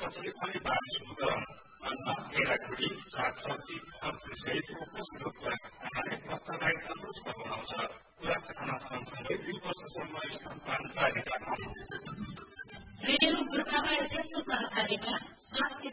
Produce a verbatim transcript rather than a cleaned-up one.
त्यसपछि अनि बाँच्नु अन्न केराखुरी सागसब्जी फलफुल सहितको पोषक खुराक खानाले बच्चालाई तन्दुरुस्त बनाउँछ। खुराक खाना सँगसँगै दुई वर्षसम्म स्तनपान जारी राख्नु। रेडियो गोर्खामा यस्तो सहकारीमा स्वास्थ्य